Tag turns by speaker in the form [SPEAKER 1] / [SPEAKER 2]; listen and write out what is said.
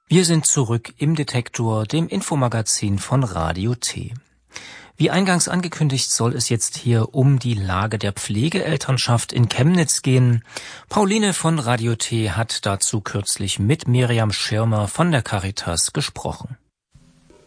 [SPEAKER 1] Wir sind zurück im Detektor, dem Infomagazin von Radio T. Wie eingangs angekündigt, soll es jetzt hier um die Lage der Pflegeelternschaft in Chemnitz gehen. Pauline von Radio T hat dazu kürzlich mit Miriam Schirmer von der Caritas gesprochen.